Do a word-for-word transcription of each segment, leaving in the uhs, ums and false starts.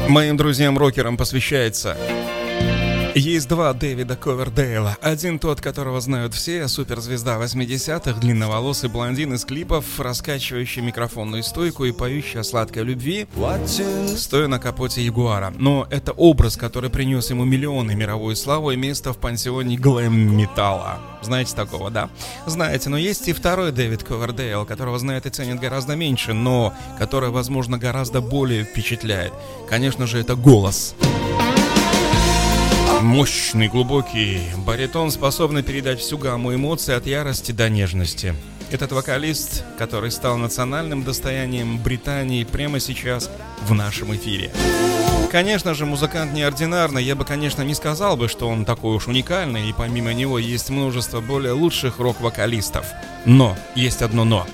Моим друзьям-рокерам посвящается. Есть два Дэвида Ковердейла. Один тот, которого знают все, суперзвезда восьмидесятых, длинноволосый блондин из клипов, раскачивающий микрофонную стойку и поющий о сладкой любви, стоя на капоте Ягуара. Но это образ, который принес ему миллионы мировую славу и место в пансионе глэм-металла. Знаете такого, да? Знаете, но есть и второй Дэвид Ковердейл, которого знает и ценит гораздо меньше, но который, возможно, гораздо более впечатляет. Конечно же, это голос. Мощный, глубокий баритон, способный передать всю гамму эмоций от ярости до нежности. Этот вокалист, который стал национальным достоянием Британии, прямо сейчас в нашем эфире. Конечно же, музыкант неординарный, я бы, конечно, не сказал бы, что он такой уж уникальный, и помимо него есть множество более лучших рок-вокалистов. Но, есть одно но.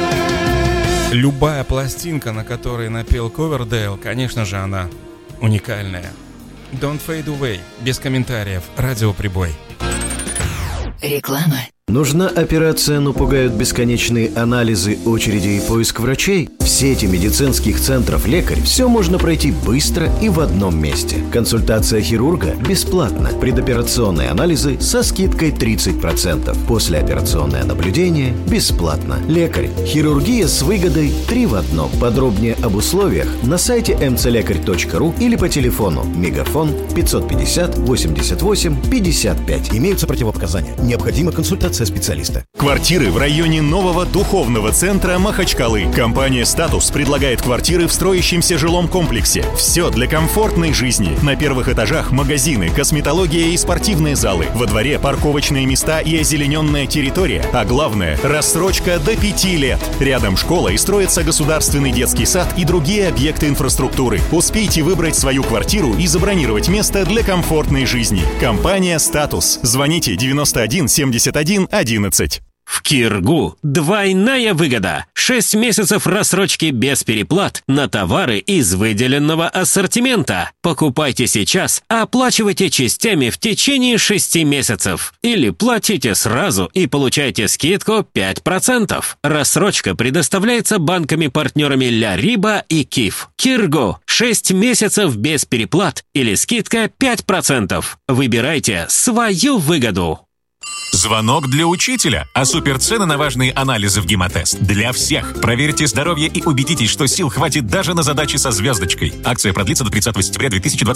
Любая пластинка, на которой напел Ковердейл, конечно же, она уникальная. Don't Fade Away. Без комментариев. Радиоприбой. Реклама. Нужна операция, но пугают бесконечные анализы, очереди и поиск врачей? В сети медицинских центров «Лекарь» все можно пройти быстро и в одном месте. Консультация хирурга бесплатна. Предоперационные анализы со скидкой тридцать процентов. Послеоперационное наблюдение бесплатно. «Лекарь». Хирургия с выгодой три в одном. Подробнее об условиях на сайте эм цэ лекарь точка ру или по телефону Мегафон пятьсот пятьдесят восемьдесят восемь пятьдесят пять. Имеются противопоказания. Необходима консультация специалиста. Квартиры в районе нового духовного центра Махачкалы. Компания «Статус» предлагает квартиры в строящемся жилом комплексе. Все для комфортной жизни. На первых этажах магазины, косметология и спортивные залы. Во дворе парковочные места и озелененная территория. А главное, рассрочка до пяти лет. Рядом школа и строится государственный детский сад и другие объекты инфраструктуры. Успейте выбрать свою квартиру и забронировать место для комфортной жизни. Компания «Статус». Звоните девяносто один семьдесят один одиннадцать. В Киргу двойная выгода. шесть месяцев рассрочки без переплат на товары из выделенного ассортимента. Покупайте сейчас, а оплачивайте частями в течение шести месяцев. Или платите сразу и получайте скидку пять процентов. Рассрочка предоставляется банками-партнерами Ля Риба и Киф. Киргу. шесть месяцев без переплат или скидка пять процентов. Выбирайте свою выгоду. Звонок для учителя. А суперцены на важные анализы в Гемотест. Для всех. Проверьте здоровье и убедитесь, что сил хватит даже на задачи со звездочкой. Акция продлится до тридцатого сентября две тысячи двадцать